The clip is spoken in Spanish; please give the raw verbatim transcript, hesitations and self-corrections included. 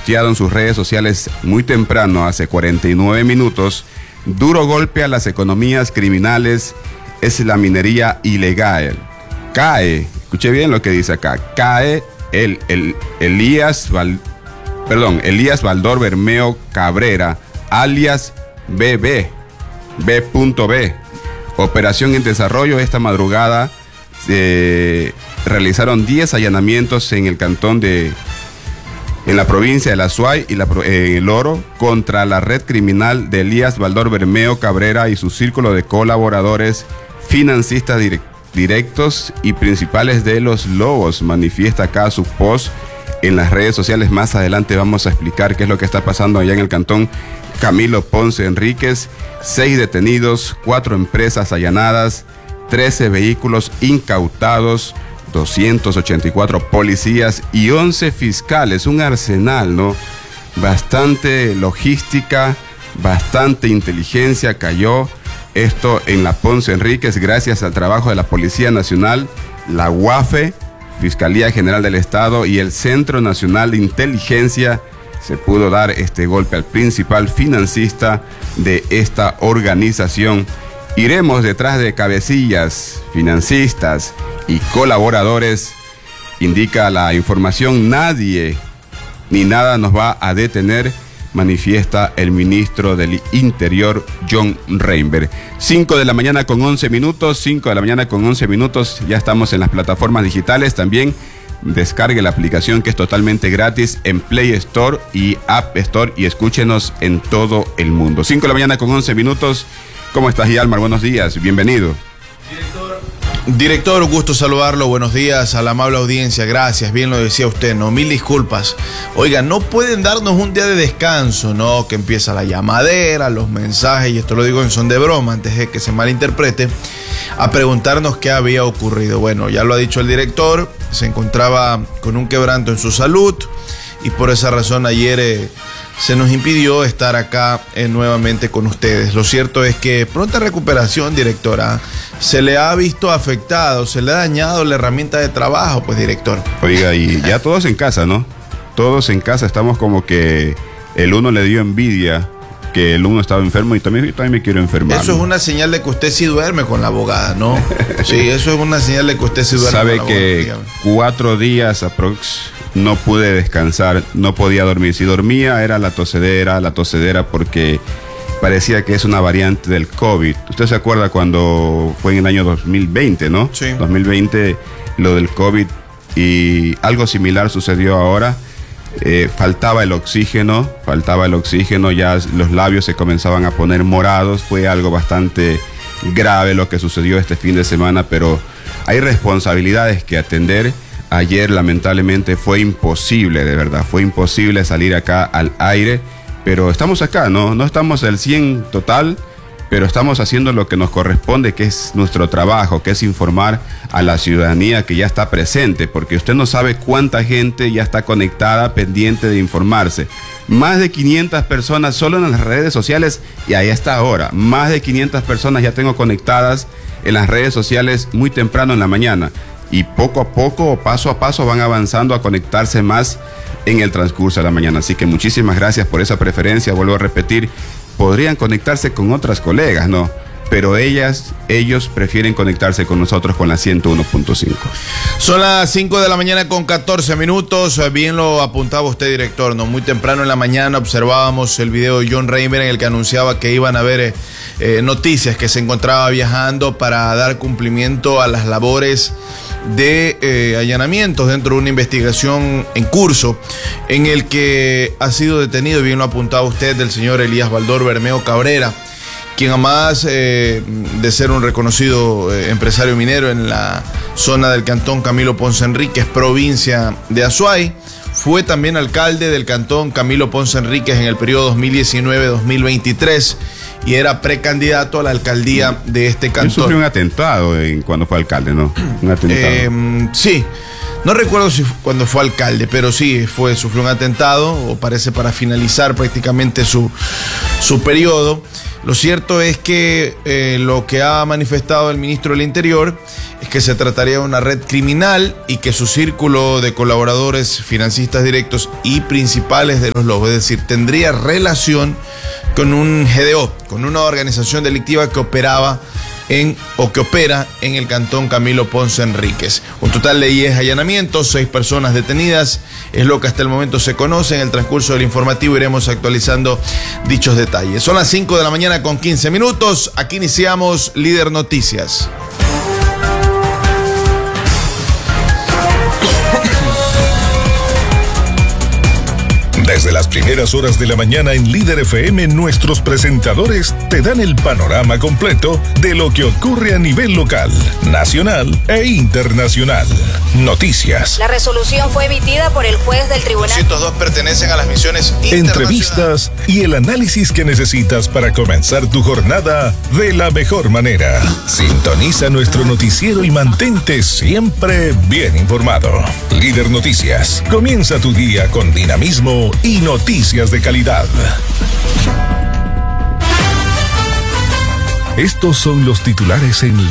posteado en sus redes sociales muy temprano, hace cuarenta y nueve minutos, duro golpe a las economías criminales es la minería ilegal. Cae, escuché bien lo que dice acá, cae el, el Elías, Val, perdón, Elías Baldor Bermeo Cabrera, alias B B, B.B. Operación en desarrollo. Esta madrugada se realizaron diez allanamientos en el cantón de, en la provincia de La Suay y la, eh, el Oro, contra la red criminal de Elías Baldor Bermeo Cabrera y su círculo de colaboradores, financistas direct, directos y principales de los Lobos. Manifiesta acá su post en las redes sociales. Más adelante vamos a explicar qué es lo que está pasando allá en el cantón Camilo Ponce Enríquez. Seis detenidos, cuatro empresas allanadas, trece vehículos incautados, doscientos ochenta y cuatro policías y once fiscales. Un arsenal, ¿no? Bastante logística, bastante inteligencia cayó esto en la Ponce Enríquez gracias al trabajo de la Policía Nacional, la UAFE, Fiscalía General del Estado y el Centro Nacional de Inteligencia. Se pudo dar este golpe al principal financista de esta organización. Iremos detrás de cabecillas, financistas y colaboradores, indica la información. Nadie ni nada nos va a detener, manifiesta el ministro del Interior, John Reinberg. cinco de la mañana con once minutos, cinco de la mañana con once minutos, ya estamos en las plataformas digitales. También descargue la aplicación que es totalmente gratis en Play Store y App Store y escúchenos en todo el mundo. cinco de la mañana con once minutos. ¿Cómo estás, Yalmar? Buenos días, bienvenido. Director, Director, gusto saludarlo, buenos días a la amable audiencia, gracias, bien lo decía usted, no, mil disculpas. Oiga, no pueden darnos un día de descanso, no, que empieza la llamadera, los mensajes, y esto lo digo en son de broma, antes de que se malinterprete, a preguntarnos qué había ocurrido. Bueno, ya lo ha dicho el director, se encontraba con un quebranto en su salud y por esa razón ayer eh, se nos impidió estar acá eh, nuevamente con ustedes. Lo cierto es que pronta recuperación, directora. Se le ha visto afectado, se le ha dañado la herramienta de trabajo, pues, director. Oiga, y ya todos en casa, ¿no? Todos en casa estamos como que el uno le dio envidia que el uno estaba enfermo y también, yo también me quiero enfermar. Eso es una señal de que usted sí duerme con la abogada, ¿no? Sí, eso es una señal de que usted sí duerme Sabe con la que abogada. Cuatro días aprox no pude descansar, no podía dormir. Si dormía era la tosedera, la tosedera porque parecía que es una variante del COVID. Usted se acuerda cuando fue en el año dos mil veinte, ¿no? Sí. dos mil veinte, lo del COVID, y algo similar sucedió ahora. Eh, faltaba el oxígeno, faltaba el oxígeno, ya los labios se comenzaban a poner morados. Fue algo bastante grave lo que sucedió este fin de semana, pero hay responsabilidades que atender. Ayer lamentablemente fue imposible, de verdad, fue imposible salir acá al aire, pero estamos acá, ¿no? No estamos al cien total, pero estamos haciendo lo que nos corresponde, que es nuestro trabajo, que es informar a la ciudadanía que ya está presente, porque usted no sabe cuánta gente ya está conectada, pendiente de informarse. Más de quinientas personas solo en las redes sociales, y ahí está ahora, más de quinientas personas ya tengo conectadas en las redes sociales muy temprano en la mañana, y poco a poco, paso a paso, van avanzando a conectarse más en el transcurso de la mañana. Así que muchísimas gracias por esa preferencia, vuelvo a repetir. Podrían conectarse con otras colegas, ¿no? Pero ellas, ellos prefieren conectarse con nosotros con la ciento uno punto cinco. Son las cinco de la mañana con catorce minutos. Bien lo apuntaba usted, director, ¿no? Muy temprano en la mañana observábamos el video de John Reinberg en el que anunciaba que iban a haber eh, noticias, que se encontraba viajando para dar cumplimiento a las labores de eh, allanamientos dentro de una investigación en curso en el que ha sido detenido, bien lo apuntaba usted, del señor Elías Baldor Bermeo Cabrera, quien además eh, de ser un reconocido eh, empresario minero en la zona del cantón Camilo Ponce Enríquez, provincia de Azuay, fue también alcalde del cantón Camilo Ponce Enríquez en el periodo dos mil diecinueve a dos mil veintitrés y era precandidato a la alcaldía de este cantón. Él sufrió un atentado en, cuando fue alcalde, ¿no? Un atentado. Eh, sí, no recuerdo si cuando fue alcalde, pero sí, fue, sufrió un atentado, o parece para finalizar prácticamente su, su periodo. Lo cierto es que eh, lo que ha manifestado el ministro del Interior es que se trataría de una red criminal y que su círculo de colaboradores, financistas directos y principales de los lobos, es decir, tendría relación con un G D O, con una organización delictiva que operaba en o que opera en el cantón Camilo Ponce Enríquez. Un total de diez allanamientos, seis personas detenidas, es lo que hasta el momento se conoce. En el transcurso del informativo iremos actualizando dichos detalles. Son las cinco de la mañana con quince minutos, aquí iniciamos Líder Noticias. Desde las primeras horas de la mañana en Líder F M, nuestros presentadores te dan el panorama completo de lo que ocurre a nivel local, nacional e internacional. Noticias. La resolución fue emitida por el juez del tribunal. doscientos dos pertenecen a las misiones internacionales. Entrevistas y el análisis que necesitas para comenzar tu jornada de la mejor manera. Sintoniza nuestro noticiero y mantente siempre bien informado. Líder Noticias. Comienza tu día con dinamismo y noticias de calidad. Estos son los titulares en